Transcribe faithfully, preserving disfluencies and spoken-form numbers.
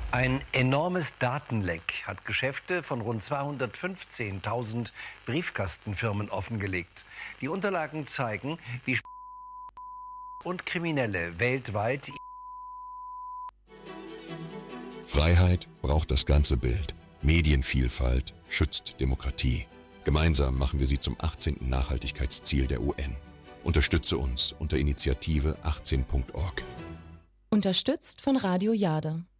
Ein enormes Datenleck hat Geschäfte von rund zweihundertfünfzehntausend Briefkastenfirmen offengelegt. Die Unterlagen zeigen, wie und Kriminelle weltweit. Freiheit braucht das ganze Bild. Medienvielfalt schützt Demokratie. Gemeinsam machen wir sie zum achtzehnten Nachhaltigkeitsziel der U N. Unterstütze uns unter Initiative achtzehn Punkt org. Unterstützt von Radio Jade.